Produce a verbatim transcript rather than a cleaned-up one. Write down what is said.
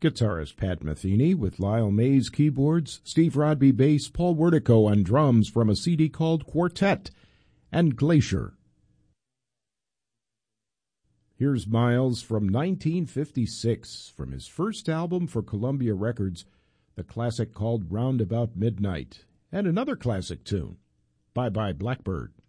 Guitarist Pat Metheny with Lyle Mays keyboards, Steve Rodby bass, Paul Wertico on drums from a C D called Quartet, and Glacier. Here's Miles from nineteen fifty-six, from his first album for Columbia Records, the classic called Round About Midnight, and another classic tune, Bye Bye Blackbird.